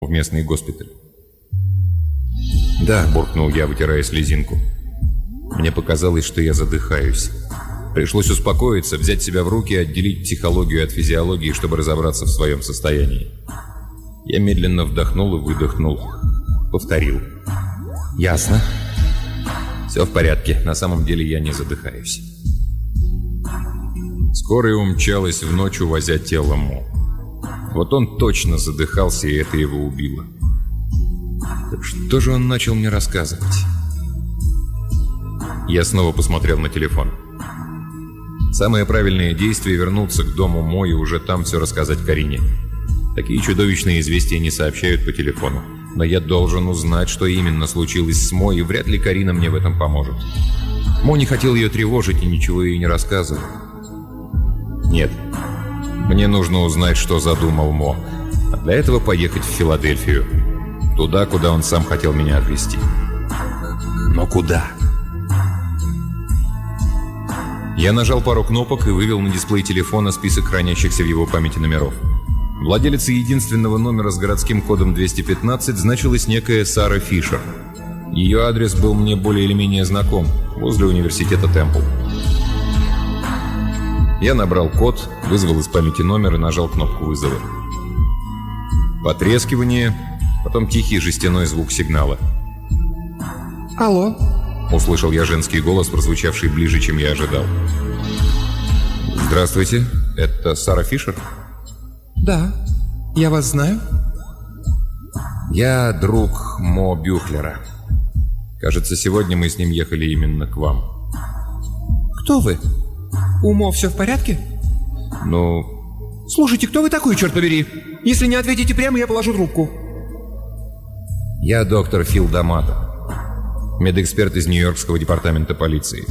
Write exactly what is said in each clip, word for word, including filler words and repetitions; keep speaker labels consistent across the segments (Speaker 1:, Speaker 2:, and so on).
Speaker 1: в местный госпиталь. «Да», — буркнул я, вытирая слезинку. Мне показалось, что я задыхаюсь. Пришлось успокоиться, взять себя в руки и отделить психологию от физиологии, чтобы разобраться в своем состоянии. Я медленно вдохнул и выдохнул. Повторил. «Ясно. Все в порядке. На самом деле я не задыхаюсь». Скорая умчалась в ночь, увозя тело Мо. Вот он точно задыхался, и это его убило. Так что же он начал мне рассказывать? Я снова посмотрел на телефон. Самое правильное действие — вернуться к дому Мо и уже там все рассказать Карине. Такие чудовищные известия не сообщают по телефону. Но я должен узнать, что именно случилось с Мо, и вряд ли Карина мне в этом поможет. Мо не хотел ее тревожить и ничего ей не рассказывал. Нет, мне нужно узнать, что задумал Мо. А для этого поехать в Филадельфию. Туда, куда он сам хотел меня отвезти. Но куда? Я нажал пару кнопок и вывел на дисплей телефона список хранящихся в его памяти номеров. Владелицей единственного номера с городским кодом двести пятнадцать значилась некая Сара Фишер. Ее адрес был мне более или менее знаком, возле университета Темпл. Я набрал код, вызвал из памяти номер и нажал кнопку вызова. Потрескивание, потом тихий жестяной звук сигнала.
Speaker 2: «Алло?»
Speaker 1: — услышал я женский голос, прозвучавший ближе, чем я ожидал. «Здравствуйте, это Сара Фишер?»
Speaker 2: «Да, я вас знаю».
Speaker 1: «Я друг Мо Бюхлера. Кажется, сегодня мы с ним ехали именно к вам».
Speaker 2: «Кто вы? У Мо все в порядке?»
Speaker 1: «Ну...»
Speaker 2: «Слушайте, кто вы такой, черт побери? Если не ответите прямо, я положу трубку».
Speaker 1: «Я доктор Фил Дамато, медэксперт из Нью-Йоркского департамента полиции».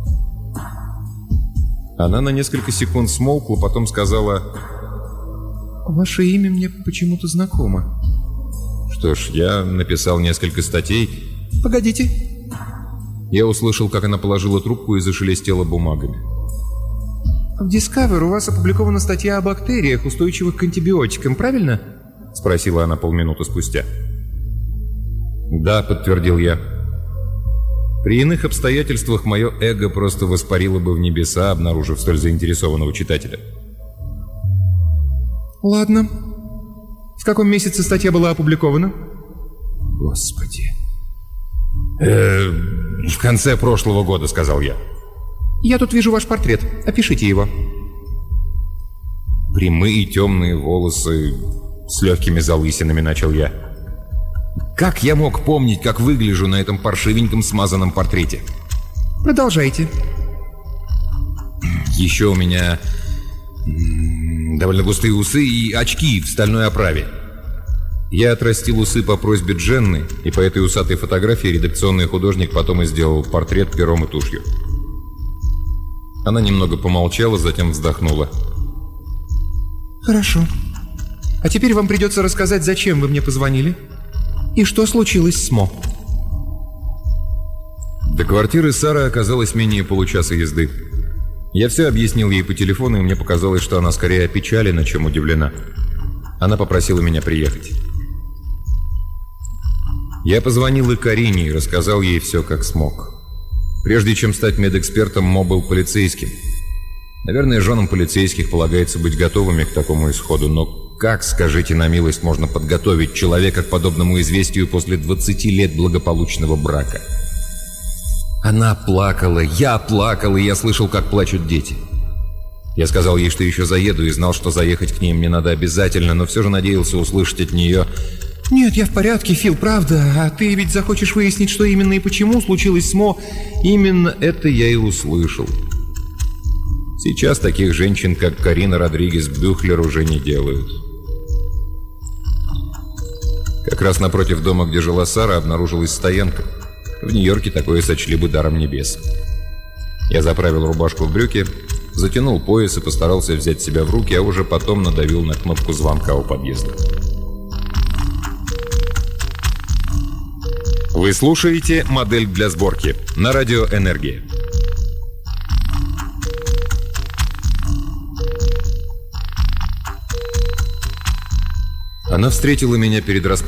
Speaker 1: Она на несколько секунд смолкла, потом сказала:
Speaker 2: «Ваше имя мне почему-то знакомо».
Speaker 1: «Что ж, я написал несколько статей».
Speaker 2: «Погодите».
Speaker 1: Я услышал, как она положила трубку и зашелестела бумагами.
Speaker 2: «В Discover у вас опубликована статья о бактериях, устойчивых к антибиотикам, правильно?»
Speaker 1: — спросила она полминуты спустя. «Да», — подтвердил я. При иных обстоятельствах мое эго просто воспарило бы в небеса, обнаружив столь заинтересованного читателя.
Speaker 2: «Ладно. В каком месяце статья была опубликована?»
Speaker 1: «Господи. Э, в конце прошлого года», — сказал я.
Speaker 2: «Я тут вижу ваш портрет. Опишите его».
Speaker 1: «Прямые темные волосы с легкими залысинами», — начал я. Как я мог помнить, как выгляжу на этом паршивеньком смазанном портрете?
Speaker 2: «Продолжайте».
Speaker 1: «Еще у меня довольно густые усы и очки в стальной оправе. Я отрастил усы по просьбе Дженны, и по этой усатой фотографии редакционный художник потом и сделал портрет пером и тушью». Она немного помолчала, затем вздохнула.
Speaker 2: «Хорошо. А теперь вам придется рассказать, зачем вы мне позвонили и что случилось с Мо».
Speaker 1: До квартиры Сары оказалось менее получаса езды. Я все объяснил ей по телефону, и мне показалось, что она скорее опечалена, чем удивлена. Она попросила меня приехать. Я позвонил и Карине и рассказал ей все, как смог. Прежде чем стать медэкспертом, Мо был полицейским. Наверное, женам полицейских полагается быть готовыми к такому исходу, но как, скажите на милость, можно подготовить человека к подобному известию после двадцати лет благополучного брака? Она плакала, я плакал, и я слышал, как плачут дети. Я сказал ей, что еще заеду, и знал, что заехать к ней мне надо обязательно, но все же надеялся услышать от нее:
Speaker 2: «Нет, я в порядке, Фил, правда. А ты ведь захочешь выяснить, что именно и почему случилось с Мо».
Speaker 1: Именно это я и услышал. Сейчас таких женщин, как Карина Родригес Бюхлер, уже не делают. Как раз напротив дома, где жила Сара, обнаружилась стоянка. В Нью-Йорке такое сочли бы даром небес. Я заправил рубашку в брюки, затянул пояс и постарался взять себя в руки, а уже потом надавил на кнопку звонка у подъезда. Вы слушаете «Модель для сборки» на радио «Энергия». Она встретила меня перед распахнутым